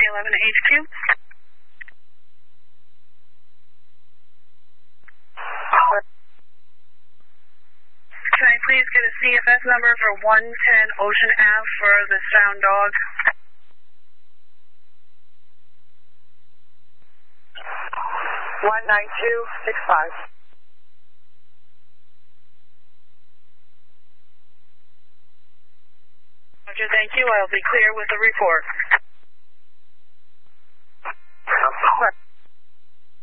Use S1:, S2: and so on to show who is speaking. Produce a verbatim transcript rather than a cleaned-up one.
S1: eleven H Q. Can I please get a C F S number for one ten Ocean Avenue for the found dog?
S2: one nine two six five.
S1: Roger, thank you. I'll be clear with the report.